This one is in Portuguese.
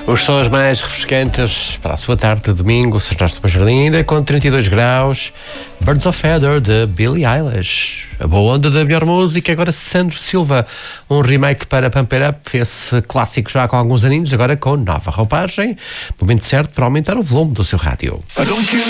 Os sons mais refrescantes para a sua tarde de domingo, se nós estamos jardim ainda com 32 graus. Birds of Feather, de Billie Eilish. A boa onda da melhor música, agora Sandro Silva. Um remake para Pump It Up, esse clássico já com alguns aninhos, agora com nova roupagem. Momento certo para aumentar o volume do seu rádio.